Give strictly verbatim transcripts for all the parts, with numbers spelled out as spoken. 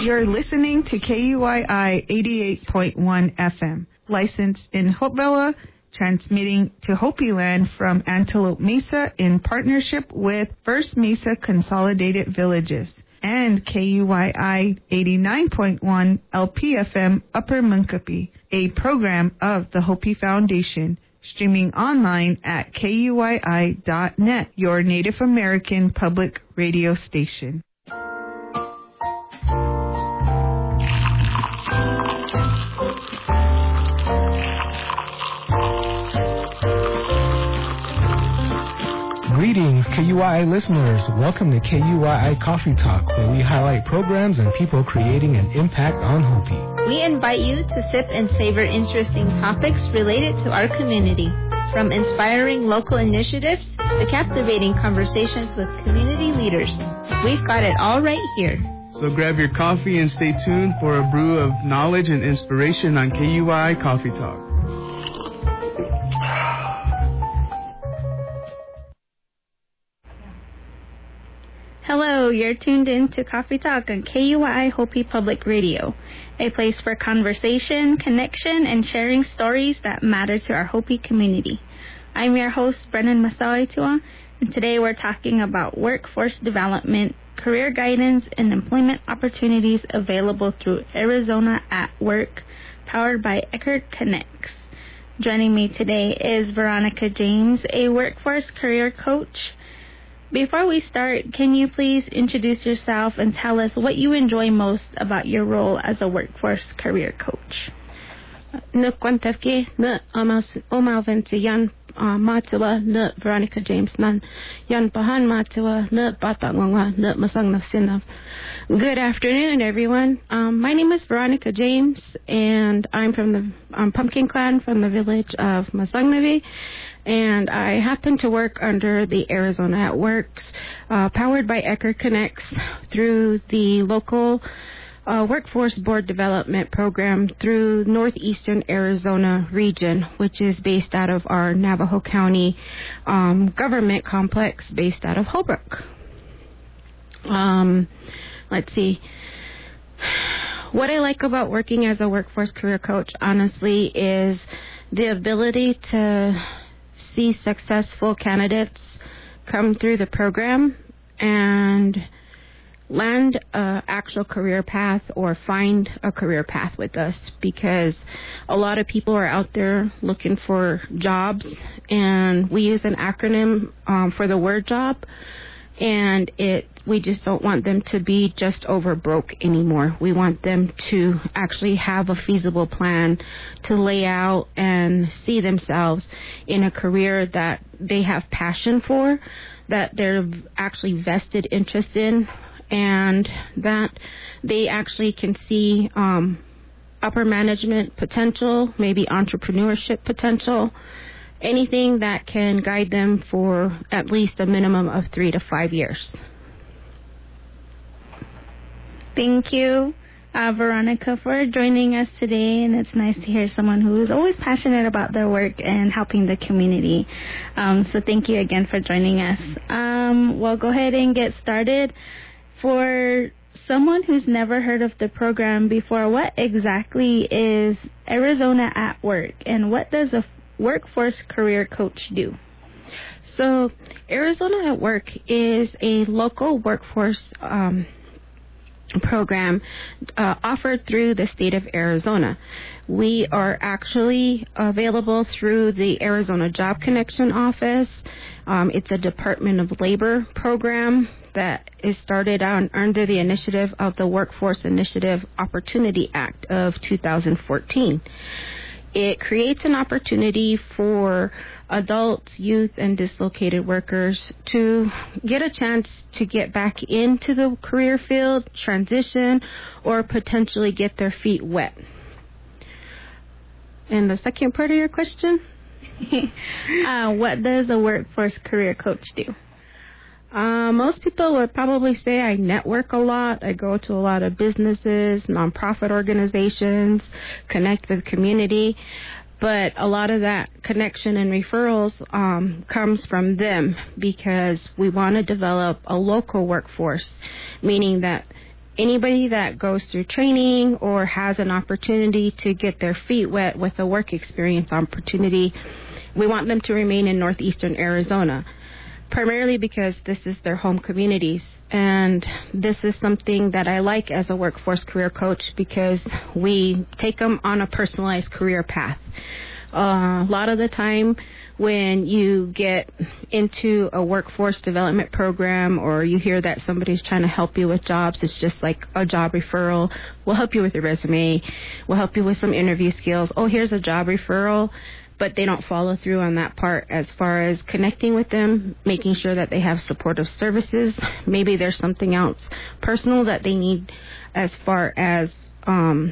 You're listening to K U I I eighty-eight point one F M, licensed in Hopewell, transmitting to Hopi Land from Antelope Mesa in partnership with First Mesa Consolidated Villages, and K U I I eighty-nine point one L P F M Upper Munkapi, a program of the Hopi Foundation, streaming online at K U I I dot net, your Native American public radio station. Greetings, K U I I listeners. Welcome to K U I I Coffee Talk, where we highlight programs and people creating an impact on Hopi. We invite you to sip and savor interesting topics related to our community, from inspiring local initiatives to captivating conversations with community leaders. We've got it all right here. So grab your coffee and stay tuned for a brew of knowledge and inspiration on K U I I Coffee Talk. Hello, you're tuned in to Coffee Talk on K U I I Hopi Public Radio, a place for conversation, connection, and sharing stories that matter to our Hopi community. I'm your host, Brennan Masawaitua, and today we're talking about workforce development, career guidance, and employment opportunities available through Arizona at Work, powered by Eckerd Connects. Joining me today is Veronica James, a workforce career coach. Before we start, can you please introduce yourself and tell us what you enjoy most about your role as a workforce career coach? Nukwantevke na omalventi yan matua na Veronica James nan yan pahan matua na batangwa na masang sinav. Good afternoon, everyone. Um, my name is Veronica James, and I'm from the um, Pumpkin Clan from the village of Masangnavi. And I happen to work under the Arizona at Works, uh, powered by Eckerd Connects through the local uh, workforce board development program through Northeastern Arizona region, which is based out of our Navajo County um, government complex based out of Holbrook. Um, let's see. What I like about working as a workforce career coach, honestly, is the ability to see successful candidates come through the program and land an actual career path or find a career path with us, because a lot of people are out there looking for jobs, and we use an acronym um, for the word job, and it we just don't want them to be just over broke anymore. We want them to actually have a feasible plan to lay out and see themselves in a career that they have passion for, that they're actually vested interest in, and that they actually can see um, upper management potential, maybe entrepreneurship potential, anything that can guide them for at least a minimum of three to five years. Thank you, uh, Veronica, for joining us today, and it's nice to hear someone who is always passionate about their work and helping the community. Um, so thank you again for joining us. Um, we'll go ahead and get started. For someone who's never heard of the program before, what exactly is Arizona at Work, and what does a workforce career coach do? So Arizona at Work is a local workforce um program uh, offered through the state of Arizona. We are actually available through the Arizona Job Connection office. Um, it's a Department of Labor program that is started on under the initiative of the Workforce Initiative Opportunity Act of two thousand fourteen. It creates an opportunity for adults, youth, and dislocated workers to get a chance to get back into the career field, transition, or potentially get their feet wet. And the second part of your question? uh, what does a workforce career coach do? Uh, most people would probably say I network a lot. I go to a lot of businesses, nonprofit organizations, connect with community. But a lot of that connection and referrals um, comes from them, because we want to develop a local workforce, meaning that anybody that goes through training or has an opportunity to get their feet wet with a work experience opportunity, we want them to remain in northeastern Arizona, primarily because this is their home communities. And this is something that I like as a workforce career coach, because we take them on a personalized career path. Uh, a lot of the time when you get into a workforce development program, or you hear that somebody's trying to help you with jobs, it's just like a job referral. We'll help you with your resume. We'll help you with some interview skills. Oh, here's a job referral. But they don't follow through on that part as far as connecting with them, making sure that they have supportive services. Maybe there's something else personal that they need as far as um,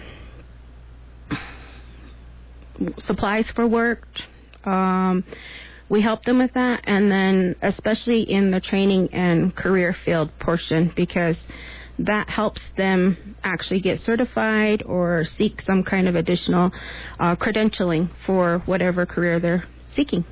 supplies for work. Um, we help them with that, and then especially in the training and career field portion, because that helps them actually get certified or seek some kind of additional uh, credentialing for whatever career they're seeking.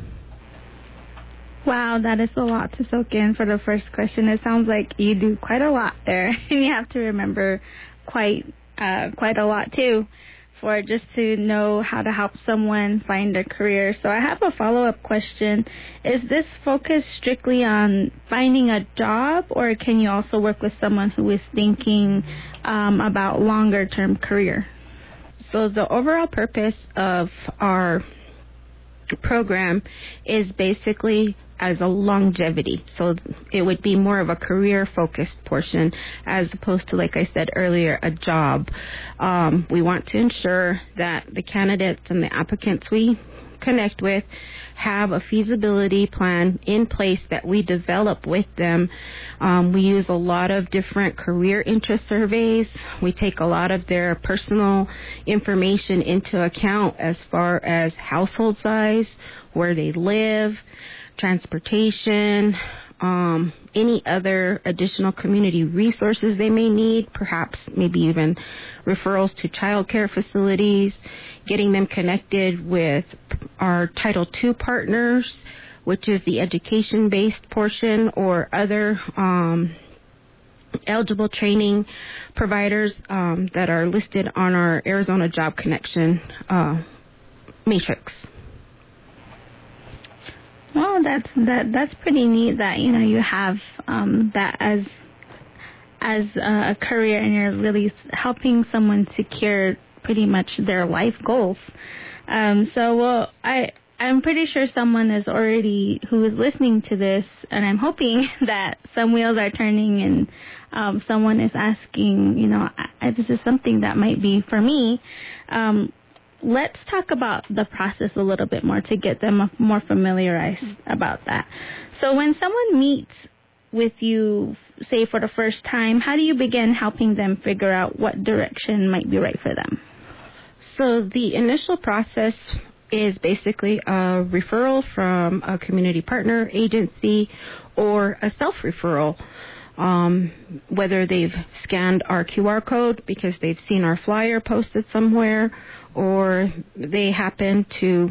Wow, that is a lot to soak in for the first question. It sounds like you do quite a lot there, and you have to remember quite uh, quite a lot too, for just to know how to help someone find a career. So I have a follow-up question. Is this focused strictly on finding a job, or can you also work with someone who is thinking um, about longer-term career? So the overall purpose of our program is basically as a longevity. So it would be more of a career-focused portion as opposed to, like I said earlier, a job. Um, we want to ensure that the candidates and the applicants we connect with have a feasibility plan in place that we develop with them. Um, we use a lot of different career interest surveys. We take a lot of their personal information into account as far as household size, where they live, transportation, um, any other additional community resources they may need, perhaps maybe even referrals to child care facilities, getting them connected with our Title two partners, which is the education-based portion, or other um, eligible training providers um, that are listed on our Arizona Job Connection uh, matrix. Well, that's that that's pretty neat that, you know, you have um, that as as a career, and you're really helping someone secure pretty much their life goals. Um, so, well, I I'm pretty sure someone is already who is listening to this, and I'm hoping that some wheels are turning, and um, someone is asking, you know, I, this is something that might be for me. Um, Let's talk about the process a little bit more to get them more familiarized about that. So when someone meets with you, say for the first time, how do you begin helping them figure out what direction might be right for them? So the initial process is basically a referral from a community partner agency or a self-referral. Um, whether they've scanned our Q R code because they've seen our flyer posted somewhere, or they happen to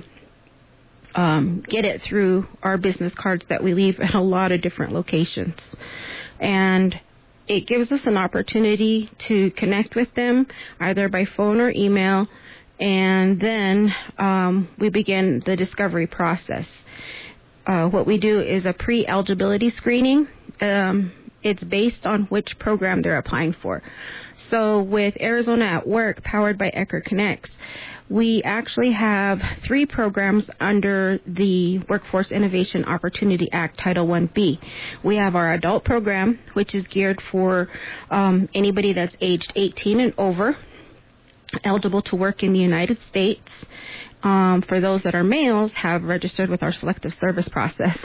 um, get it through our business cards that we leave at a lot of different locations. And it gives us an opportunity to connect with them either by phone or email, and then um, we begin the discovery process. Uh, what we do is a pre-eligibility screening. Um, It's based on which program they're applying for. So with Arizona at Work, powered by Eckerd Connects, we actually have three programs under the Workforce Innovation Opportunity Act Title one B. We have our adult program, which is geared for um, anybody that's aged eighteen and over, eligible to work in the United States. Um, for those that are males, have registered with our selective service process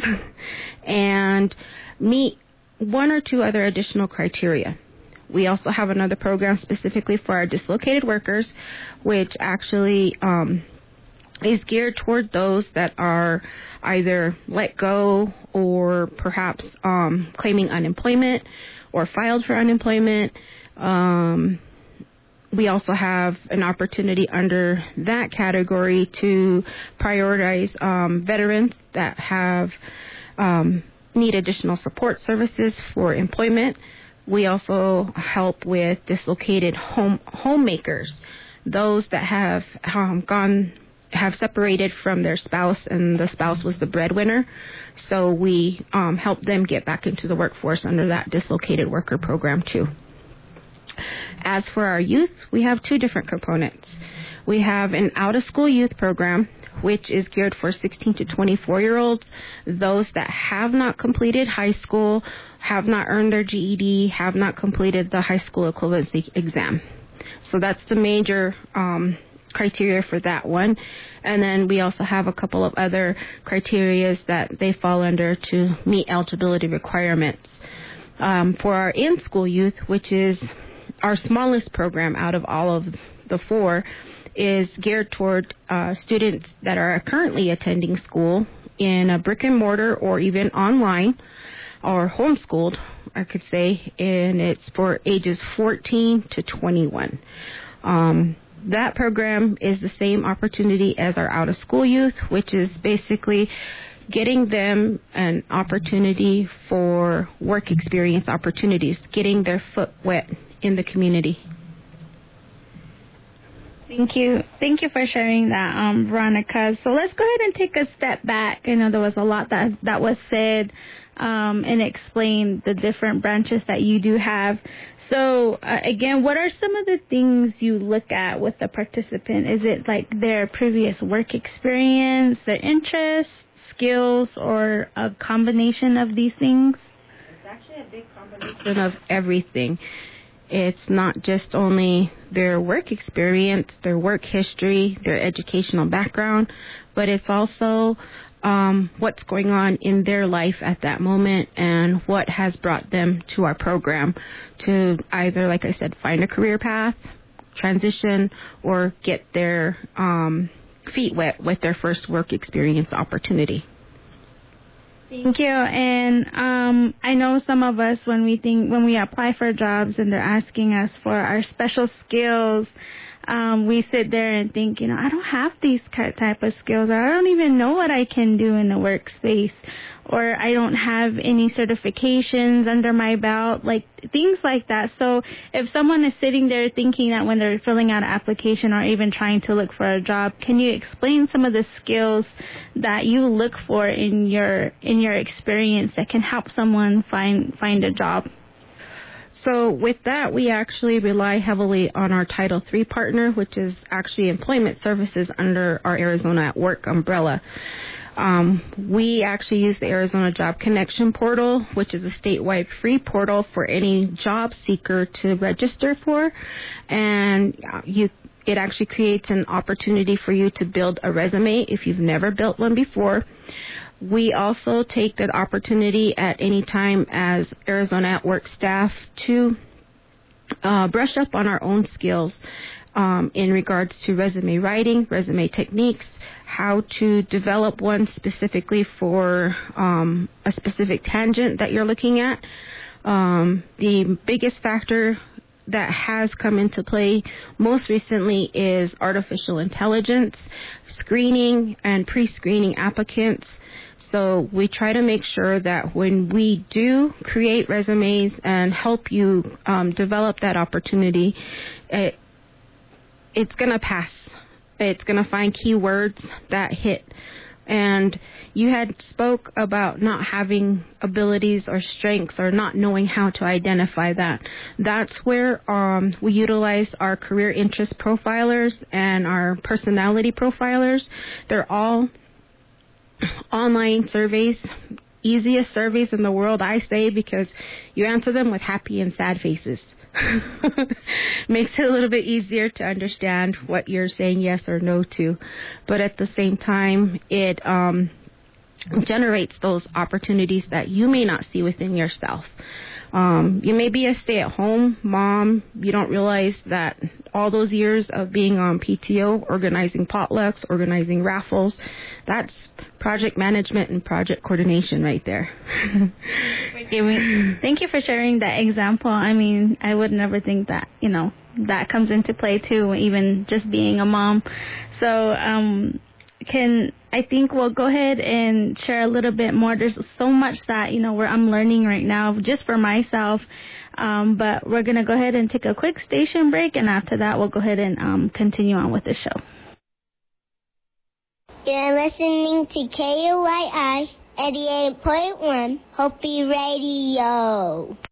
and meet one or two other additional criteria. We also have another program specifically for our dislocated workers, which actually um, is geared toward those that are either let go or perhaps um, claiming unemployment or filed for unemployment. Um, we also have an opportunity under that category to prioritize um, veterans that have um, need additional support services for employment. we also help with dislocated home homemakers, those that have um, gone have separated from their spouse and the spouse was the breadwinner. So we um, help them get back into the workforce under that dislocated worker program too. As for our youth, we have two different components. We have an out-of-school youth program, which is geared for sixteen to twenty-four year olds, those that have not completed high school, have not earned their G E D, have not completed the high school equivalency exam. So that's the major um, criteria for that one. And then we also have a couple of other criterias that they fall under to meet eligibility requirements. Um, for our in-school youth, which is our smallest program out of all of the four, is geared toward uh, students that are currently attending school in a brick and mortar or even online or homeschooled, I could say, and it's for ages fourteen to twenty-one. Um, that program is the same opportunity as our out-of-school youth, which is basically getting them an opportunity for work experience opportunities, getting their foot wet in the community. Thank you. Thank you for sharing that, um, Veronica. So let's go ahead and take a step back. I know there was a lot that, that was said um, and explained the different branches that you do have. So, uh, again, what are some of the things you look at with the participant? Is it like their previous work experience, their interests, skills, or a combination of these things? It's actually a big combination of everything. It's not just only their work experience, their work history, their educational background, but it's also um, what's going on in their life at that moment and what has brought them to our program to either, like I said, find a career path, transition, or get their um, feet wet with their first work experience opportunity. Thank you. And um, I know some of us, when we think when we apply for jobs and they're asking us for our special skills, um, we sit there and think, you know, I don't have these type of skills, or I don't even know what I can do in the workspace, or I don't have any certifications under my belt, like things like that. So if someone is sitting there thinking that when they're filling out an application or even trying to look for a job, can you explain some of the skills that you look for in your in your experience that can help someone find find a job? So with that, we actually rely heavily on our Title three partner, which is actually employment services under our Arizona at Work umbrella. Um, we actually use the Arizona Job Connection portal, which is a statewide free portal for any job seeker to register for, and you it actually creates an opportunity for you to build a resume if you've never built one before. We also take the opportunity at any time as Arizona at Work staff to uh, brush up on our own skills um, in regards to resume writing, resume techniques, how to develop one specifically for um, a specific tangent that you're looking at. Um, the biggest factor that has come into play most recently is artificial intelligence, screening and pre-screening applicants. So we try to make sure that when we do create resumes and help you um, develop that opportunity, it, it's going to pass. It's going to find keywords that hit. And you had spoke about not having abilities or strengths or not knowing how to identify that. That's where um, we utilize our career interest profilers and our personality profilers. They're all online surveys, easiest surveys in the world, I say, because you answer them with happy and sad faces. Makes it a little bit easier to understand what you're saying yes or no to. But at the same time, it um, generates those opportunities that you may not see within yourself. Um, you may be a stay-at-home mom. You don't realize that all those years of being on P T O, organizing potlucks, organizing raffles, that's project management and project coordination right there. Thank you for sharing that example. I mean, I would never think that, you know, that comes into play too, even just being a mom. So, um, can I think we'll go ahead and share a little bit more. There's so much that, you know, where I'm learning right now just for myself. Um, but we're going to go ahead and take a quick station break, and after that, we'll go ahead and um, continue on with the show. You're listening to K U Y I eighty-eight point one Hopi Radio.